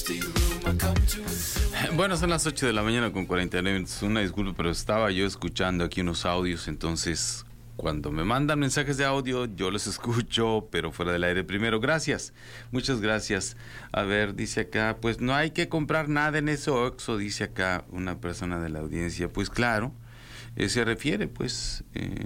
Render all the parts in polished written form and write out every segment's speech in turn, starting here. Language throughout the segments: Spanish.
Bueno, son las 8 de la mañana con 49 minutos. Una disculpa, pero estaba yo escuchando aquí unos audios. Entonces, cuando me mandan mensajes de audio, yo los escucho, pero fuera del aire primero. Gracias, muchas gracias. A ver, dice acá, pues no hay que comprar nada en ese Oxxo, dice acá una persona de la audiencia. Pues claro, se refiere, pues...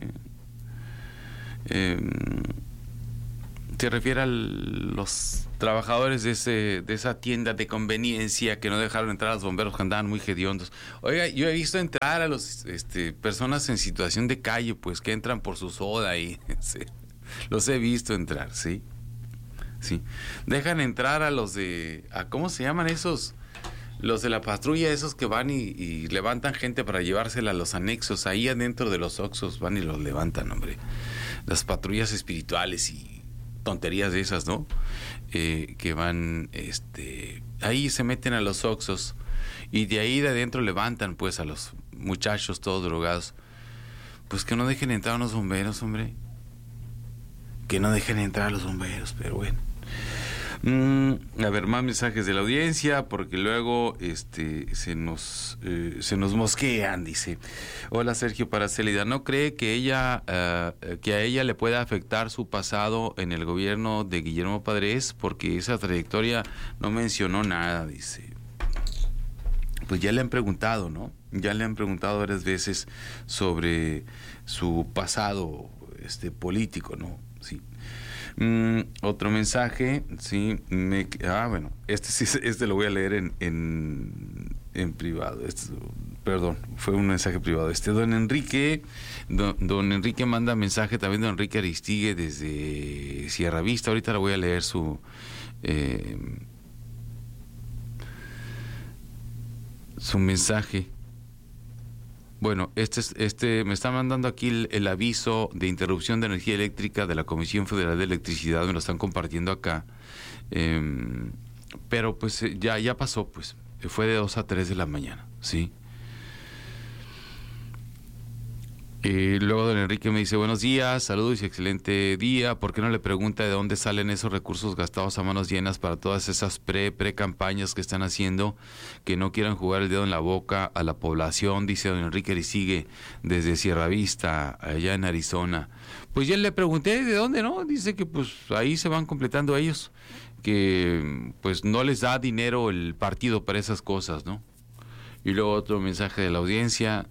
se refiere a los trabajadores de esa tienda de conveniencia que no dejaron entrar a los bomberos que andaban muy hediondos. Oiga, yo he visto entrar a los personas en situación de calle, pues que entran por su soda y sí, los he visto entrar, sí. Dejan entrar a los ¿cómo se llaman esos? Los de la patrulla, esos que van y levantan gente para llevársela a los anexos, ahí adentro de los Oxxos van y los levantan, hombre. Las patrullas espirituales y tonterías de esas, ¿no? Que van, ahí se meten a los Oxxos y de ahí de adentro levantan, pues, a los muchachos todos drogados. Pues que no dejen entrar a los bomberos, hombre. Que no dejen entrar a los bomberos, pero bueno. A ver, más mensajes de la audiencia, porque luego se nos mosquean, dice. Hola, Sergio Paracélida. ¿No cree que que a ella le pueda afectar su pasado en el gobierno de Guillermo Padres? Porque esa trayectoria no mencionó nada, dice. Pues ya le han preguntado, ¿no? Ya le han preguntado varias veces sobre su pasado político, ¿no? Sí. Otro mensaje, sí, bueno, este lo voy a leer en privado. Perdón, fue un mensaje privado. Don Enrique manda mensaje también de Enrique Aristigue desde Sierra Vista. Ahorita le voy a leer su mensaje. Bueno, me está mandando aquí el aviso de interrupción de energía eléctrica de la Comisión Federal de Electricidad, me lo están compartiendo acá, pero pues ya pasó, pues, fue de 2 a 3 de la mañana, ¿sí? Luego don Enrique me dice, buenos días, saludos y excelente día. ¿Por qué no le pregunta de dónde salen esos recursos gastados a manos llenas para todas esas pre-campañas que están haciendo, que no quieran jugar el dedo en la boca a la población? Dice don Enrique y sigue desde Sierra Vista, allá en Arizona. Pues ya le pregunté de dónde, ¿no? Dice que pues ahí se van completando ellos, que pues no les da dinero el partido para esas cosas, ¿no? Y luego otro mensaje de la audiencia,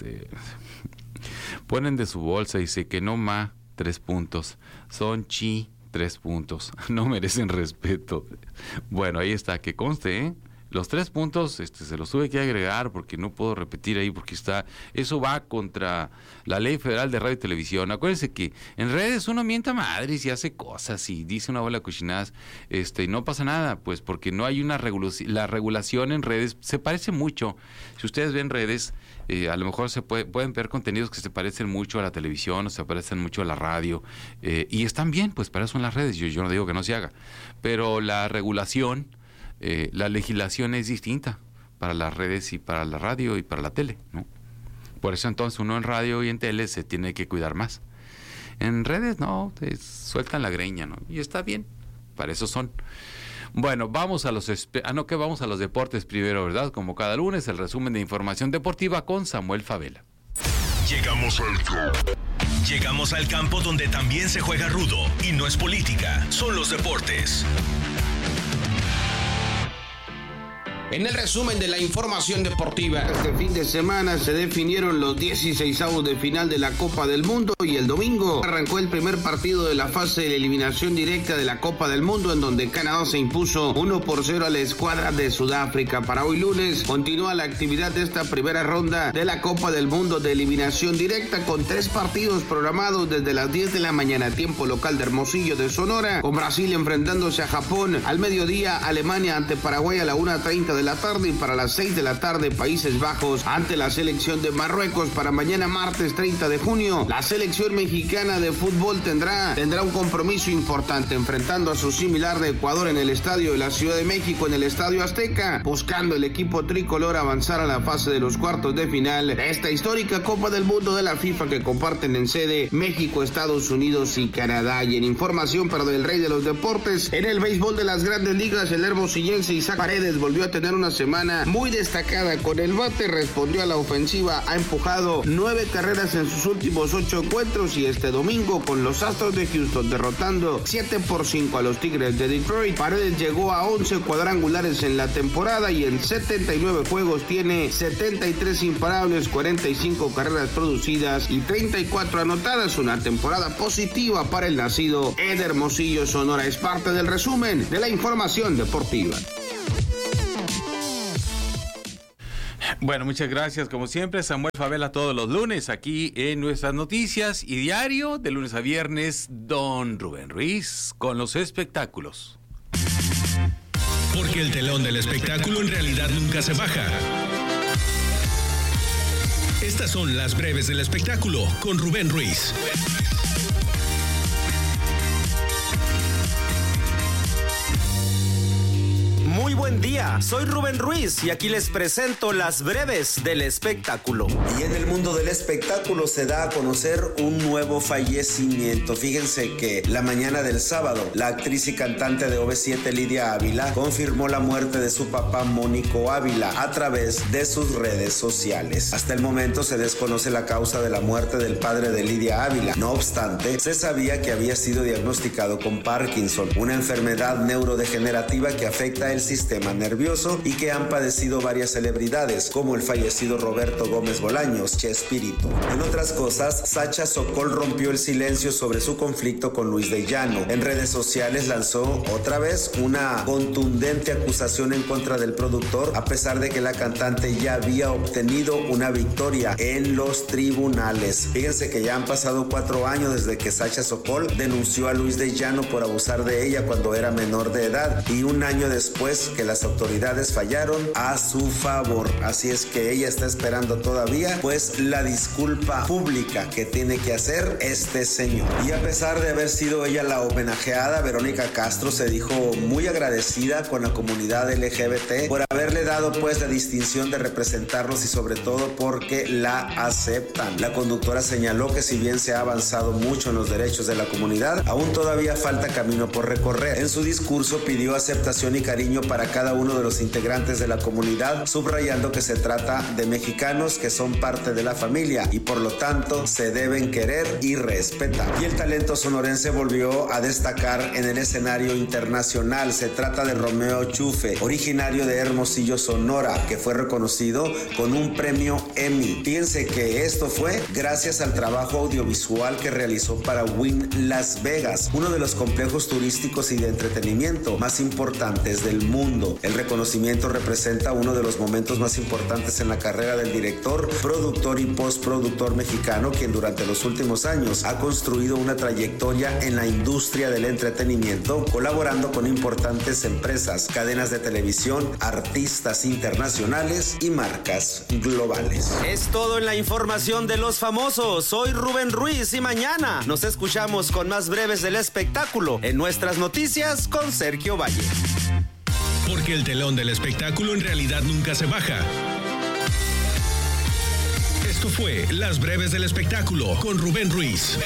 ponen de su bolsa, dice que no 3 puntos, son 3 puntos, no merecen respeto. Bueno, ahí está, que conste, los 3 puntos se los tuve que agregar porque no puedo repetir ahí porque eso va contra la Ley Federal de Radio y Televisión. Acuérdense que en redes uno mienta madres y hace cosas y dice una bola de cochinadas, y no pasa nada, pues porque no hay una regulación. La regulación en redes se parece mucho. Si ustedes ven redes, a lo mejor pueden ver contenidos que se parecen mucho a la televisión o se parecen mucho a la radio, y están bien, pues para eso son las redes. Yo no digo que no se haga, pero la regulación, la legislación es distinta para las redes y para la radio y para la tele, ¿no? Por eso entonces uno en radio y en tele se tiene que cuidar más. En redes no, te sueltan la greña, ¿no? Y está bien, para eso son. Bueno, vamos a los deportes primero, ¿verdad? Como cada lunes, el resumen de información deportiva con Samuel Favela. Llegamos al campo donde también se juega rudo y no es política, son los deportes. En el resumen de la información deportiva. Este fin de semana se definieron los 16avos de final de la Copa del Mundo y el domingo arrancó el primer partido de la fase de eliminación directa de la Copa del Mundo, en donde Canadá se impuso 1-0 a la escuadra de Sudáfrica. Para hoy lunes continúa la actividad de esta primera ronda de la Copa del Mundo de eliminación directa, con 3 partidos programados desde las 10 de la mañana, tiempo local de Hermosillo de Sonora, con Brasil enfrentándose a Japón al mediodía, Alemania ante Paraguay a la 1:30 5:30 de la tarde, y para las 6 de la tarde Países Bajos ante la selección de Marruecos. Para mañana martes 30 de junio, la selección mexicana de fútbol tendrá un compromiso importante enfrentando a su similar de Ecuador en el estadio de la Ciudad de México, en el Estadio Azteca, buscando el equipo tricolor avanzar a la fase de los cuartos de final de esta histórica Copa del Mundo de la FIFA que comparten en sede México, Estados Unidos y Canadá. Y en información del rey de los deportes, en el béisbol de las Grandes Ligas, el hermosillense Isaac Paredes volvió a tener una semana muy destacada con el bate, respondió a la ofensiva, ha empujado 9 carreras en sus últimos 8 encuentros, y este domingo con los Astros de Houston derrotando 7-5 a los Tigres de Detroit, Paredes llegó a 11 cuadrangulares en la temporada y en 79 juegos tiene 73 imparables, 45 carreras producidas y 34 anotadas. Una temporada positiva para el nacido en Hermosillo, Sonora. Es parte del resumen de la información deportiva. Bueno, muchas gracias, como siempre, Samuel Favela, todos los lunes aquí en Nuestras Noticias, y diario, de lunes a viernes, don Rubén Ruiz con los espectáculos. Porque el telón del espectáculo en realidad nunca se baja. Estas son las breves del espectáculo con Rubén Ruiz. Muy buen día, soy Rubén Ruiz y aquí les presento las breves del espectáculo. Y en el mundo del espectáculo se da a conocer un nuevo fallecimiento. Fíjense que la mañana del sábado, la actriz y cantante de OV7 Lidia Ávila confirmó la muerte de su papá Mónico Ávila a través de sus redes sociales. Hasta el momento se desconoce la causa de la muerte del padre de Lidia Ávila. No obstante, se sabía que había sido diagnosticado con Parkinson, una enfermedad neurodegenerativa que afecta el sistema nervioso y que han padecido varias celebridades, como el fallecido Roberto Gómez Bolaños, Chespirito. En otras cosas, Sacha Sokol rompió el silencio sobre su conflicto con Luis de Llano. En redes sociales lanzó otra vez una contundente acusación en contra del productor, a pesar de que la cantante ya había obtenido una victoria en los tribunales. Fíjense que ya han pasado 4 años desde que Sacha Sokol denunció a Luis de Llano por abusar de ella cuando era menor de edad, y un año después que las autoridades fallaron a su favor. Así es que ella está esperando todavía pues la disculpa pública que tiene que hacer este señor. Y a pesar de haber sido ella la homenajeada, Verónica Castro se dijo muy agradecida con la comunidad LGBT por haberle dado pues la distinción de representarlos, y sobre todo porque la aceptan. La conductora señaló que si bien se ha avanzado mucho en los derechos de la comunidad, aún todavía falta camino por recorrer. En su discurso pidió aceptación y cariño para cada uno de los integrantes de la comunidad, subrayando que se trata de mexicanos que son parte de la familia y por lo tanto se deben querer y respetar. Y el talento sonorense volvió a destacar en el escenario internacional. Se trata de Romeo Chufe, originario de Hermosillo, Sonora, que fue reconocido con un premio Emmy. Fíjense que esto fue gracias al trabajo audiovisual que realizó para Wynn Las Vegas, uno de los complejos turísticos y de entretenimiento más importantes del mundo. El reconocimiento representa uno de los momentos más importantes en la carrera del director, productor y postproductor mexicano, quien durante los últimos años ha construido una trayectoria en la industria del entretenimiento, colaborando con importantes empresas, cadenas de televisión, artistas internacionales y marcas globales. Es todo en la información de los famosos. Soy Rubén Ruiz y mañana nos escuchamos con más breves del espectáculo en Nuestras Noticias con Sergio Valle. Porque el telón del espectáculo en realidad nunca se baja. Esto fue Las Breves del Espectáculo con Rubén Ruiz.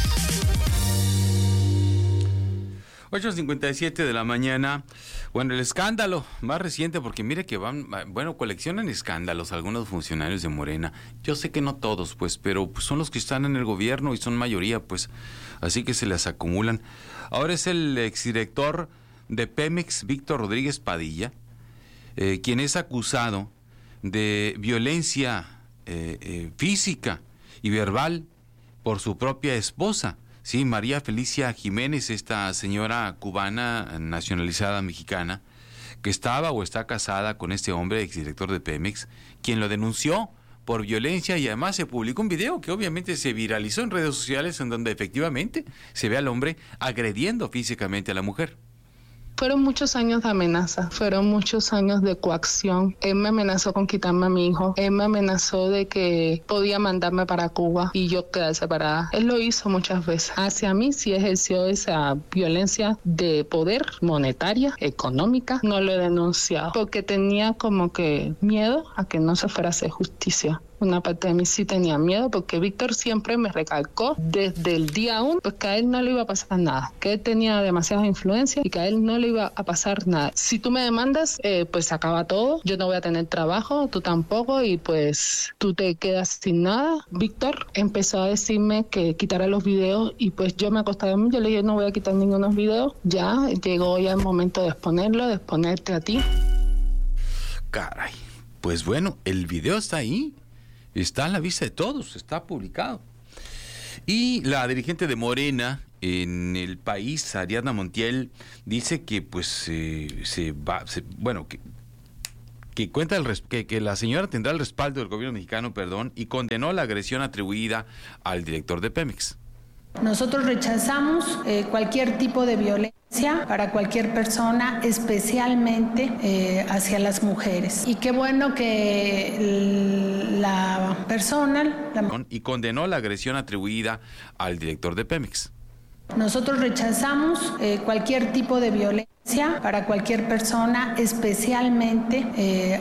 8:57 de la mañana. Bueno, el escándalo más reciente, porque mire que coleccionan escándalos algunos funcionarios de Morena. Yo sé que no todos, pues, pero pues, son los que están en el gobierno y son mayoría, pues, así que se les acumulan. Ahora es el exdirector de Pemex, Víctor Rodríguez Padilla, quien es acusado de violencia física y verbal por su propia esposa. Sí, María Felicia Jiménez, esta señora cubana nacionalizada mexicana, que estaba o está casada con este hombre, exdirector de Pemex, quien lo denunció por violencia, y además se publicó un video que obviamente se viralizó en redes sociales en donde efectivamente se ve al hombre agrediendo físicamente a la mujer. Fueron muchos años de amenaza, fueron muchos años de coacción. Él me amenazó con quitarme a mi hijo, él me amenazó de que podía mandarme para Cuba y yo quedar separada. Él lo hizo muchas veces. Hacia mí sí ejerció esa violencia de poder monetaria, económica. No lo he denunciado porque tenía como que miedo a que no se fuera a hacer justicia. Una parte de mí sí tenía miedo porque Víctor siempre me recalcó desde el día 1 pues que a él no le iba a pasar nada, que él tenía demasiadas influencias y que a él no le iba a pasar nada. Si tú me demandas, pues se acaba todo, yo no voy a tener trabajo, tú tampoco y pues tú te quedas sin nada. Víctor empezó a decirme que quitara los videos y pues yo me acosté a dormir, yo le dije no voy a quitar ningunos videos, ya llegó ya el momento de exponerlo, de exponerte a ti. Caray, pues bueno, el video está ahí. Está a la vista de todos, está publicado. Y la dirigente de Morena en el país, Ariadna Montiel, dice que pues que la señora tendrá el respaldo del gobierno mexicano, y condenó la agresión atribuida al director de Pemex. Nosotros rechazamos cualquier tipo de violencia para cualquier persona, especialmente hacia las mujeres. Y qué bueno que la persona... Y condenó la agresión atribuida al director de Pemex. Nosotros rechazamos cualquier tipo de violencia para cualquier persona, especialmente